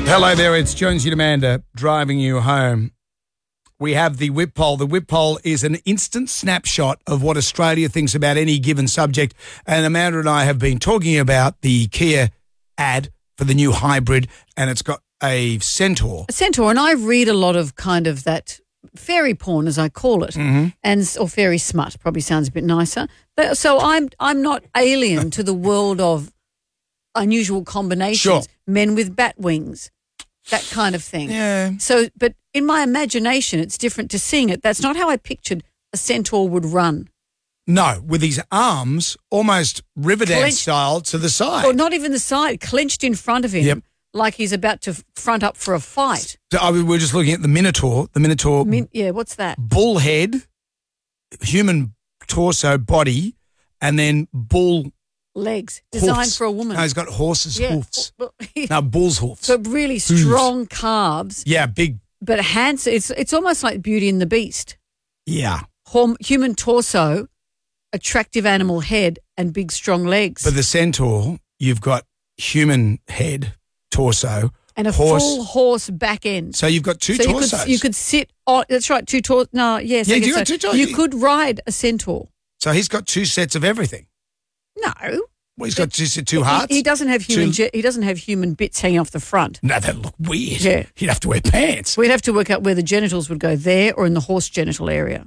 Hello there, it's Jonesy and Amanda driving you home. We have the Whip Poll. The Whip Poll is an instant snapshot of what Australia thinks about any given subject. And Amanda and I have been talking about the Kia ad for the new hybrid, and it's got a Centaur. A Centaur, and I read a lot of kind of that fairy porn, as I call it, or fairy smut, probably sounds a bit nicer. So I'm not alien to the world of unusual combinations, Sure. men with bat wings, that kind of thing. Yeah. So, but in my imagination, it's different to seeing it. That's not how I pictured a Centaur would run. No, with his arms almost Riverdance Clenched. style to the side. Or not even the side, clenched in front of him, Yep. like he's about to front up for a fight. We're just looking at the Minotaur. The Minotaur Yeah, what's that? bull head, human torso, body, and then bull Legs, designed hoofs. for a woman. No, he's got horses' hoofs. Well, No, bull's hoofs. so really strong calves, Yeah, big. but handsome. It's almost like Beauty and the Beast. Yeah. Human torso, attractive animal head, and big strong legs. For the Centaur, you've got human head, torso, and a horse. full horse back end. So you've got two So torsos. you could sit on. That's right, two torsos. No, yes. Yeah, I guess you got so. two torsos. You could ride a Centaur. So he's got two sets of everything. No, Well, he's got two hearts. he doesn't have human. Two- He doesn't have human bits hanging off the front. No, that'd look weird. Yeah. He'd have to wear pants. We'd have to work out where the genitals would go, there or in the horse genital area.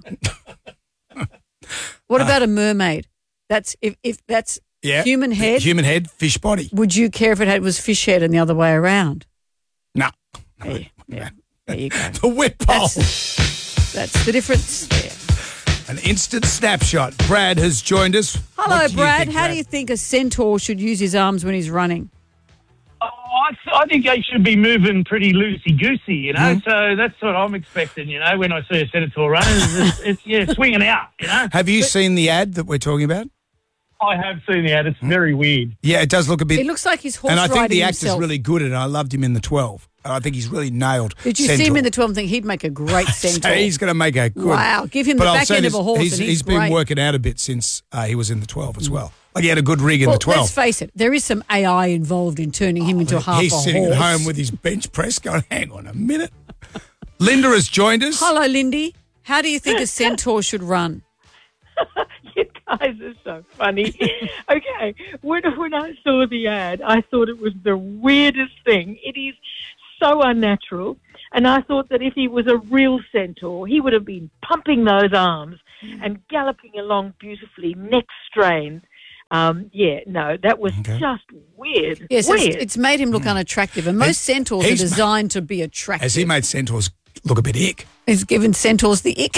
What about a mermaid? That's if that's Yeah. human head. Human head, fish body. Would you care if it was fish head and the other way around? No. Yeah, there you go. The Whip Poll. That's the difference there. An instant snapshot. Brad has joined us. Hello, What do you Brad. think, How do you think a Centaur should use his arms when he's running? I think they should be moving pretty loosey-goosey, you know, so that's what I'm expecting, you know, when I see a Centaur running. It's swinging out, you know. Have you seen the ad that we're talking about? I have seen the ad. It's very weird. Yeah, it does look a bit. It looks like he's horse and I think riding the actor's himself. really good, and I loved him in the 12. I think he's really nailed. Did you see him Centaur. in the 12 and think he'd make a great Centaur? So he's going to make a good. Wow, give him the I'll back say end this, of a horse and he's been great. working out a bit since he was in the 12 as well. Like he had a good rig in Well, the 12. let's face it, there is some AI involved in turning him into half He's a sitting horse. at home with his bench press going, hang on a minute. Linda has joined us. Hello, Lindy. How do you think a Centaur should run? You guys are so funny. Okay, when I saw the ad, I thought it was the weirdest thing. It is so unnatural. And I thought that if he was a real Centaur, he would have been pumping those arms and galloping along beautifully, neck strained. That was just weird. Yes, weird. it's made him look unattractive. And most Centaurs are he's- designed to be attractive. Has he made Centaurs look a bit ick? He's given Centaurs the ick.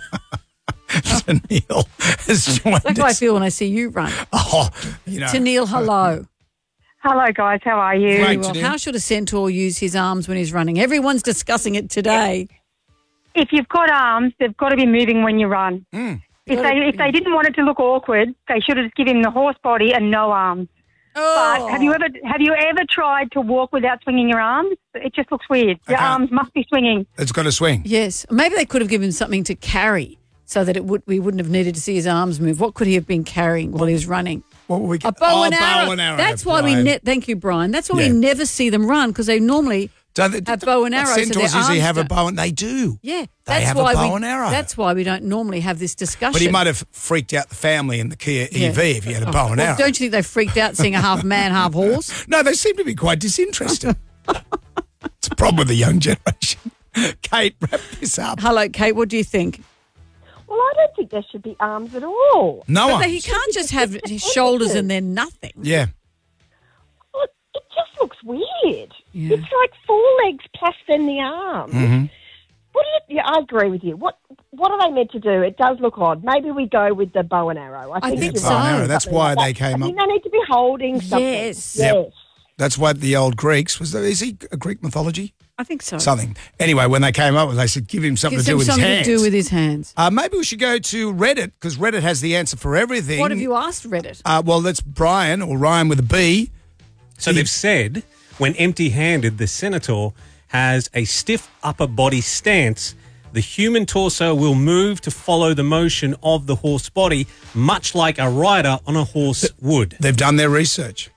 Neil has joined That's how I us. feel when I see you run. Oh, you know. Tanil, hello. Hello, guys. How are you? Great. Well, Tanil. how should a Centaur use his arms when he's running? Everyone's discussing it today. If you've got arms, they've got to be moving when you run. If they didn't want it to look awkward, they should have just given him the horse body and no arms. Oh. But have you ever tried to walk without swinging your arms? It just looks weird. Your can't. arms must be swinging. It's got to swing. Yes. Maybe they could have given him something to carry so that we wouldn't have needed to see his arms move. What could he have been carrying while he was running? What were we A bow and arrow. bow and arrow. That's why Brian. thank you, Brian. That's why Yeah. we never see them run because they normally Don't they- have bow and arrows. so their Centaurs usually arms have a don't- bow and they do. Yeah, They that's have a why bow and arrow. That's why we don't normally have this discussion. But he might have freaked out the family in the Kia Yeah. EV if he had a bow and Well, arrow. don't you think they freaked out seeing a half man, half horse? No, they seem to be quite disinterested. It's a problem with the young generation. Kate, wrap this up. Hello, Kate. What do you think? Well, I don't think there should be arms at all. No But one. he can't just have his shoulders and then nothing. Yeah. Well, it just looks weird. Yeah. It's like four legs plus then the arms. I agree with you. What are they meant to do? It does look odd. Maybe we go with the bow and arrow. I think you're so. Bow and arrow. right. That's why they came I up. mean, they need to be holding something. Yes. Yes. Yep. That's what the old Greeks is he a Greek mythology? I think so. Something. Anyway, when they came up with it, they said give him something Gives to do him with his something hands. to do with his hands. Maybe we should go to Reddit because Reddit has the answer for everything. What have you asked Reddit? Well, that's Brian or Ryan with a B. So they've said when empty-handed, the Centaur has a stiff upper body stance. The human torso will move to follow the motion of the horse body, much like a rider on a horse would. They've done their research.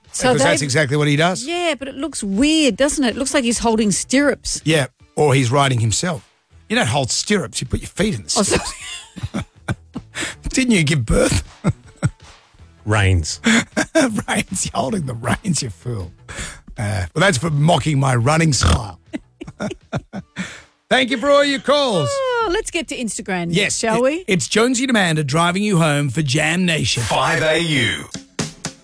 So because that's exactly what he does. Yeah, but it looks weird, doesn't it? It looks like he's holding stirrups. Yeah, or he's riding himself. You don't hold stirrups, you put your feet in the Oh, stirrups. sorry. Didn't you give birth? Reins. Reins, you're holding the reins, you fool. Well, that's for mocking my running style. Thank you for all your calls. Oh, let's get to Instagram, Yes, shall we? It's Jonesy and Amanda driving you home for Jam Nation. 5AU.